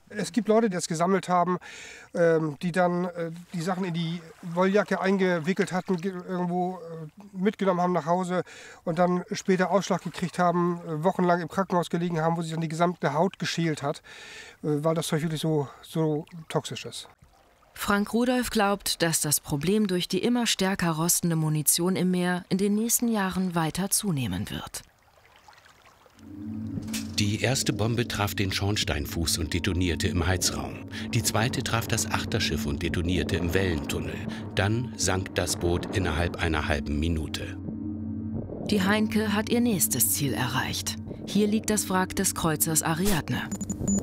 Es gibt Leute, die das gesammelt haben, die dann die Sachen in die Wolljacke eingewickelt hatten, irgendwo mitgenommen haben nach Hause und dann später Ausschlag gekriegt haben, wochenlang im Krankenhaus gelegen haben, wo sich dann die gesamte Haut geschält hat, weil das Zeug wirklich so toxisch ist. Frank Rudolph glaubt, dass das Problem durch die immer stärker rostende Munition im Meer in den nächsten Jahren weiter zunehmen wird. Die erste Bombe traf den Schornsteinfuß und detonierte im Heizraum. Die zweite traf das Achterschiff und detonierte im Wellentunnel. Dann sank das Boot innerhalb einer halben Minute. Die Heinke hat ihr nächstes Ziel erreicht. Hier liegt das Wrack des Kreuzers Ariadne.